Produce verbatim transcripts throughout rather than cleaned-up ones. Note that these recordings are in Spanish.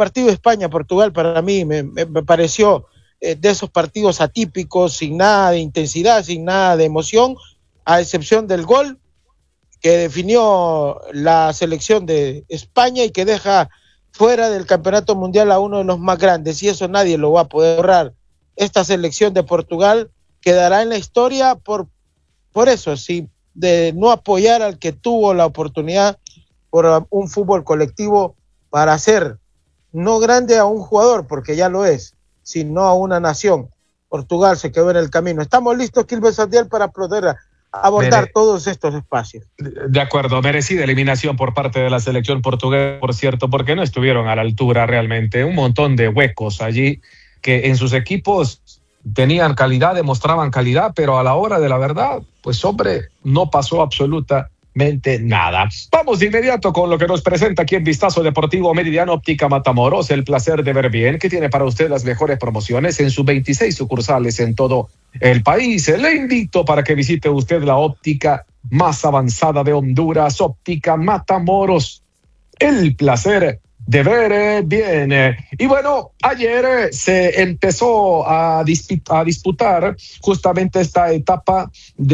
partido de España-Portugal para mí me, me, me pareció eh, de esos partidos atípicos, sin nada de intensidad, sin nada de emoción, a excepción del gol que definió la selección de España y que deja fuera del campeonato mundial a uno de los más grandes, y eso nadie lo va a poder ahorrar. Esta selección de Portugal quedará en la historia por, por eso, sí, de no apoyar al que tuvo la oportunidad por un fútbol colectivo para hacer no grande a un jugador, porque ya lo es, sino a una nación. Portugal se quedó en el camino. Estamos listos, Quilmes Sandial, para poder abordar Mere... todos estos espacios. De acuerdo, merecida eliminación por parte de la selección portuguesa, por cierto, porque no estuvieron a la altura realmente. Un montón de huecos allí que en sus equipos tenían calidad, demostraban calidad, pero a la hora de la verdad, pues hombre, no pasó absolutamente nada. Vamos de inmediato con lo que nos presenta aquí en Vistazo Deportivo Meridiano Óptica Matamoros, el placer de ver bien, que tiene para usted las mejores promociones en sus veintiséis sucursales en todo el país. Le invito para que visite usted la óptica más avanzada de Honduras, Óptica Matamoros. El placer de ver bien. Y bueno, ayer se empezó a, disp- a disputar justamente esta etapa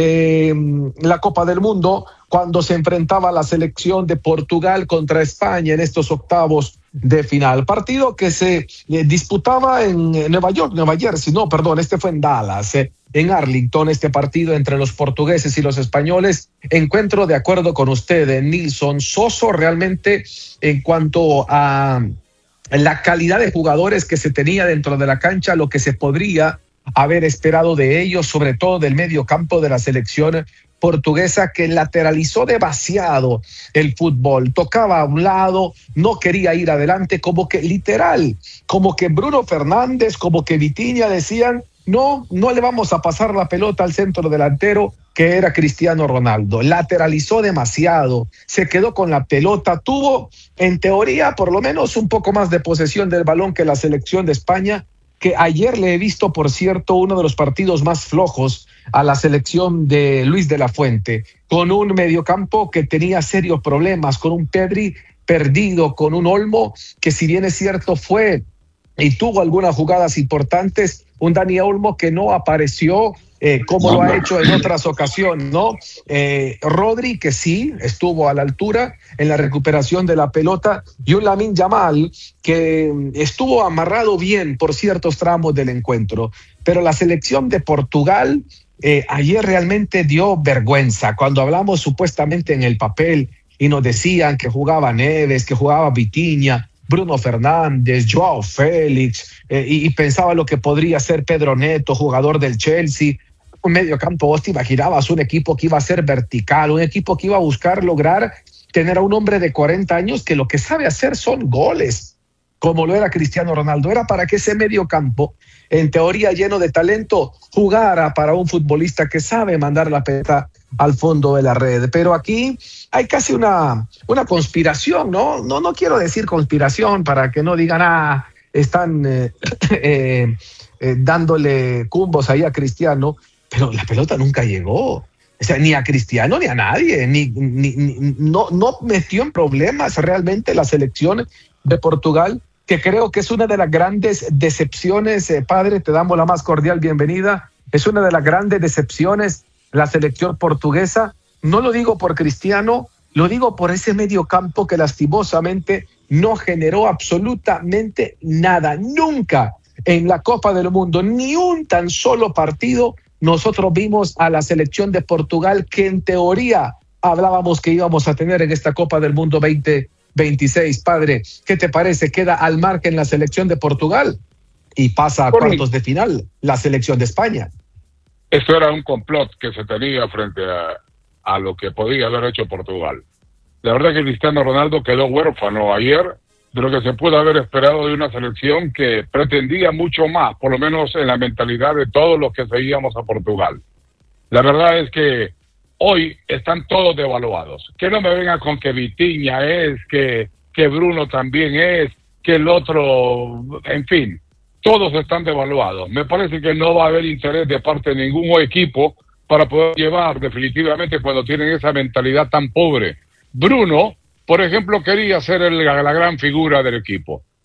de um, la Copa del Mundo, cuando se enfrentaba la selección de Portugal contra España en estos octavos de final. Partido que se eh, disputaba en Nueva York, Nueva Jersey, no, perdón, este fue en Dallas, eh, en Arlington, este partido entre los portugueses y los españoles. Encuentro de acuerdo con usted, Nilson, soso realmente en cuanto a la calidad de jugadores que se tenía dentro de la cancha, lo que se podría haber esperado de ellos, sobre todo del medio campo de la selección portuguesa, que lateralizó demasiado el fútbol, tocaba a un lado, no quería ir adelante, como que literal, como que Bruno Fernández, como que Vitinha decían, no, no le vamos a pasar la pelota al centro delantero, que era Cristiano Ronaldo. Lateralizó demasiado, se quedó con la pelota, tuvo en teoría por lo menos un poco más de posesión del balón que la selección de España, que ayer le he visto, por cierto, uno de los partidos más flojos a la selección de Luis de la Fuente, con un mediocampo que tenía serios problemas, con un Pedri perdido, con un Olmo que, si bien es cierto, fue y tuvo algunas jugadas importantes, un Dani Olmo que no apareció eh, como lo ha hecho en otras ocasiones, ¿no? Eh, Rodri, que sí estuvo a la altura en la recuperación de la pelota, y un Lamine Yamal que estuvo amarrado bien por ciertos tramos del encuentro. Pero la selección de Portugal eh, ayer realmente dio vergüenza. Cuando hablamos supuestamente en el papel y nos decían que jugaba Neves, que jugaba Vitinha, Bruno Fernández, Joao Félix, eh, y, y pensaba lo que podría ser Pedro Neto, jugador del Chelsea, un medio campo, vos te imaginabas un equipo que iba a ser vertical, un equipo que iba a buscar lograr tener a un hombre de cuarenta años que lo que sabe hacer son goles, como lo era Cristiano Ronaldo. Era para que ese medio campo, en teoría lleno de talento, jugara para un futbolista que sabe mandar la pelota al fondo de la red. Pero aquí hay casi una, una conspiración, ¿no? No, no quiero decir conspiración para que no digan, ah, están eh, eh, eh, dándole cumbos ahí a Cristiano, pero la pelota nunca llegó. O sea, ni a Cristiano ni a nadie, ni, ni, ni no, no metió en problemas realmente la selección de Portugal, que creo que es una de las grandes decepciones. Eh, padre, te damos la más cordial bienvenida. Es una de las grandes decepciones la selección portuguesa. No lo digo por Cristiano, lo digo por ese medio campo que lastimosamente no generó absolutamente nada. Nunca en la Copa del Mundo, ni un tan solo partido, nosotros vimos a la selección de Portugal que en teoría hablábamos que íbamos a tener en esta Copa del Mundo veinte veintiséis. Padre, ¿qué te parece? Queda al margen la selección de Portugal y pasa a cuartos de final la selección de España. Esto era un complot que se tenía frente a, a lo que podía haber hecho Portugal. La verdad que Cristiano Ronaldo quedó huérfano ayer de lo que se pudo haber esperado de una selección que pretendía mucho más, por lo menos en la mentalidad de todos los que seguíamos a Portugal. La verdad es que hoy están todos devaluados. Que no me vengan con que Vitinha es, que, que Bruno también es, que el otro, en fin, todos están devaluados. Me parece que no va a haber interés de parte de ningún equipo para poder llevar definitivamente cuando tienen esa mentalidad tan pobre. Bruno, por ejemplo, quería ser el, la gran figura del equipo.